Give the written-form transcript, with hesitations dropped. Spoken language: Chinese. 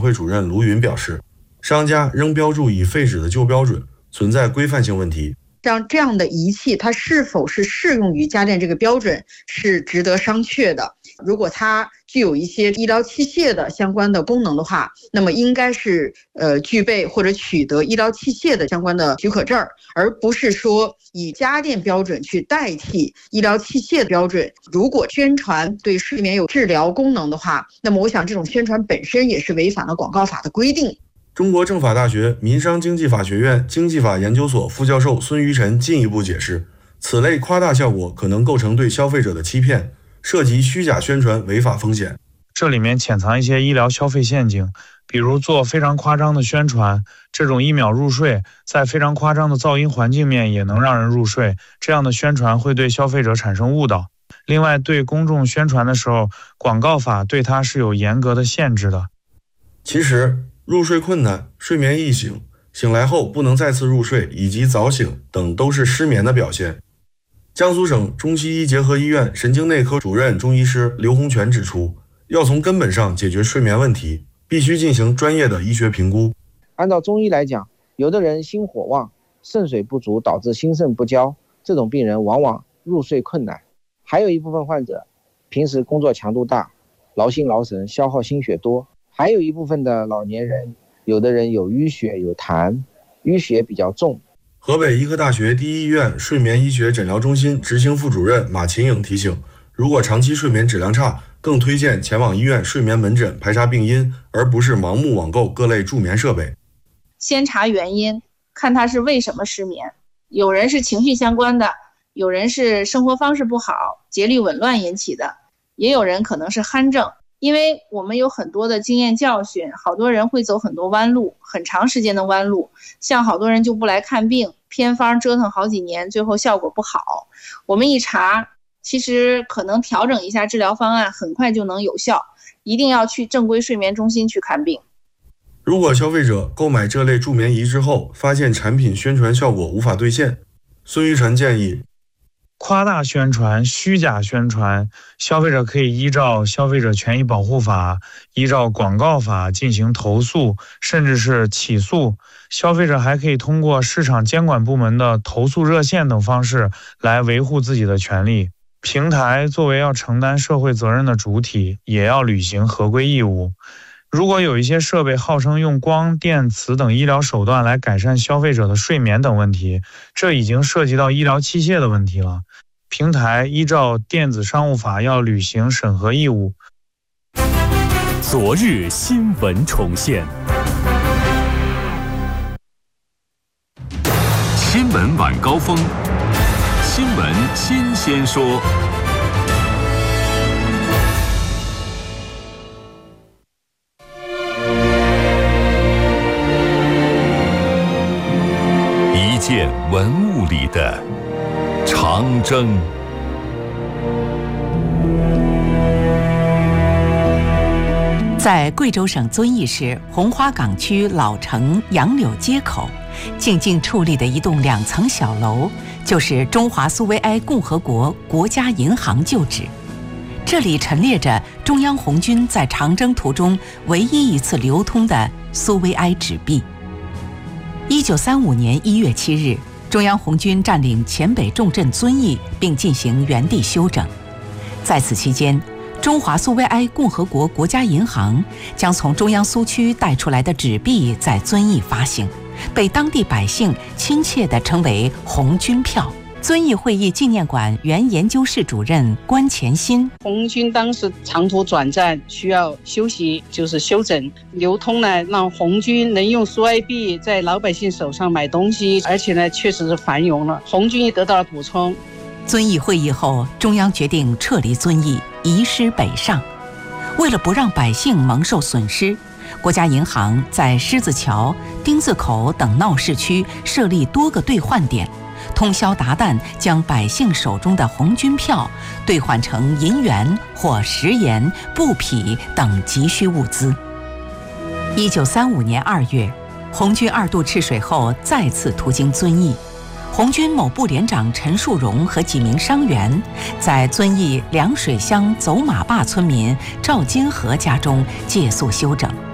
会主任卢云表示，商家仍标注已废止的旧标准，存在规范性问题。 像这样的仪器，它是否是适用于家电这个标准是值得商榷的。如果它具有一些医疗器械的相关的功能的话，那么应该是具备或者取得医疗器械的相关的许可证，而不是说以家电标准去代替医疗器械的标准。如果宣传对睡眠有治疗功能的话，那么我想这种宣传本身也是违反了广告法的规定。 中国政法大学民商经济法学院经济法研究所副教授孙于晨进一步解释，此类夸大效果可能构成对消费者的欺骗，涉及虚假宣传违法风险。 这里面潜藏一些医疗消费陷阱，比如做非常夸张的宣传，这种1秒入睡，在非常夸张的噪音环境面也能让人入睡，这样的宣传会对消费者产生误导。另外，对公众宣传的时候，广告法对它是有严格的限制的。 其实入睡困难、睡眠易醒、醒来后不能再次入睡以及早醒等都是失眠的表现。江苏省中西医结合医院神经内科主任中医师刘洪全指出，要从根本上解决睡眠问题，必须进行专业的医学评估。 按照中医来讲，有的人心火旺，肾水不足导致心肾不交，这种病人往往入睡困难。还有一部分患者平时工作强度大，劳心劳神，消耗心血多。还有一部分的老年人，有的人有淤血有痰，淤血比较重。 河北医科大学第一医院睡眠医学诊疗中心执行副主任马琴颖提醒，如果长期睡眠质量差，更推荐前往医院睡眠门诊排查病因，而不是盲目网购各类助眠设备。 先查原因，看他是为什么失眠。有人是情绪相关的，有人是生活方式不好、节律紊乱引起的，也有人可能是鼾症。因为我们有很多的经验教训，好多人会走很多弯路，很长时间的弯路，像好多人就不来看病，偏方折腾好几年，最后效果不好。我们一查，其实可能调整一下治疗方案，很快就能有效。一定要去正规睡眠中心去看病。 如果消费者购买这类助眠仪之后，发现产品宣传效果无法兑现，孙于晨建议， 夸大宣传、虚假宣传，消费者可以依照消费者权益保护法、依照广告法进行投诉，甚至是起诉。消费者还可以通过市场监管部门的投诉热线等方式来维护自己的权利。平台作为要承担社会责任的主体，也要履行合规义务。如果有一些设备号称用光电磁等医疗手段来改善消费者的睡眠等问题，这已经涉及到医疗器械的问题了。平台依照电子商务法要履行审核义务。 昨日新闻重现，新闻晚高峰，新闻新鲜说。一件文物里的长征。 在贵州省遵义市红花岗区老城杨柳街口，静静矗立的一栋2层小楼，就是中华苏维埃共和国国家银行旧址。这里陈列着中央红军在长征途中唯一一次流通的苏维埃纸币。1935年1月7日，中央红军占领黔北重镇遵义，并进行原地休整。在此期间，中华苏维埃共和国国家银行将从中央苏区带出来的纸币在遵义发行，被当地百姓亲切地称为红军票。遵义会议纪念馆原研究室主任关前新， 红军当时长途转战需要休息，就是休整，流通呢，让红军能用苏维埃币在老百姓手上买东西，而且呢确实是繁荣了，红军也得到了补充。 遵义会议后，中央决定撤离遵义，移师北上。为了不让百姓蒙受损失，国家银行在狮子桥、丁字口等闹市区设立多个兑换点，通宵达旦将百姓手中的红军票兑换成银元或食盐、布匹等急需物资。1935年2月，红军2度赤水后再次途经遵义。红军某部连长陈树荣和几名伤员在遵义凉水乡走马坝村民赵金河家中借宿休整。